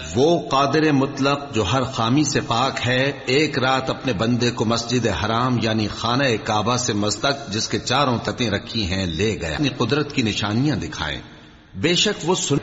वो कादिर मुतलक जो हर खामी से पाक है, एक रात अपने बंदे को मस्जिद हराम यानी खाना काबा से मस्तक जिसके चारों ततें रखी हैं ले गया, अपनी कुदरत की निशानियां दिखाएं। बेशक वो